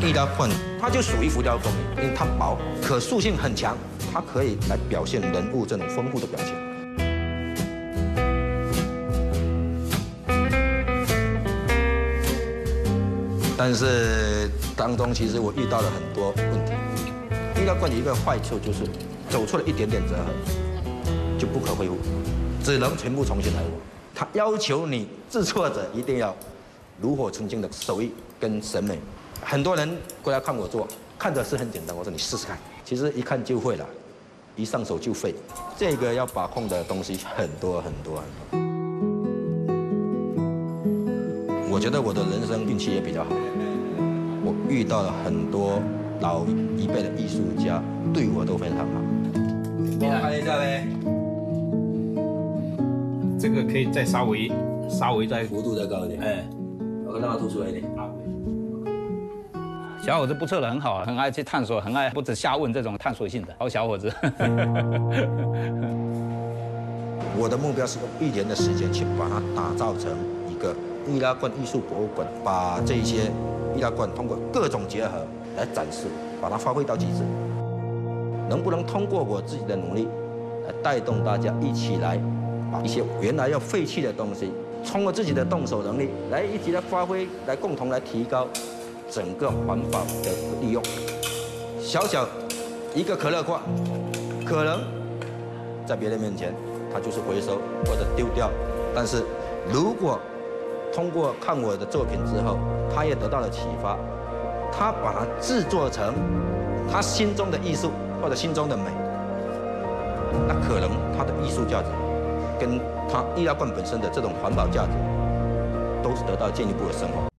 易拉罐它就属于浮雕工艺，因为它薄，可塑性很强，它可以来表现人物这种丰富的表情。但是当中其实我遇到了很多问题。易拉罐有一个坏处就是走出了一点点折痕就不可恢复，只能全部重新来过。它要求你制作者一定要炉火纯青的手艺跟审美。很多人过来看我做，看着是很简单，我说你试试看，其实一看就会了，一上手就废。这个要把控的东西很多很多很多。我觉得我的人生运气也比较好，我遇到了很多老一辈的艺术家，对我都非常好。我看一下呗， 这个可以再稍微再幅度再高一点，哎，我让它凸出来一点。 小伙子不错的，很好，很爱去探索，很爱不止下问这种探索性的好小伙子。 我的目标是用1年的时间去把它打造成一个易拉罐艺术博物馆，把这一些易拉罐通过各种结合来展示，把它发挥到极致。能不能通过我自己的努力，来带动大家一起来，把一些原来要废弃的东西，通过自己的动手能力来一起来发挥，来共同来提高整个环保的利用。小小一个可乐罐，可能在别人面前它就是回收或者丢掉，但是如果通过看我的作品之后，他也得到了启发，他把它制作成他心中的艺术或者心中的美，那可能他的艺术价值跟他易拉罐本身的这种环保价值都是得到进一步的升华。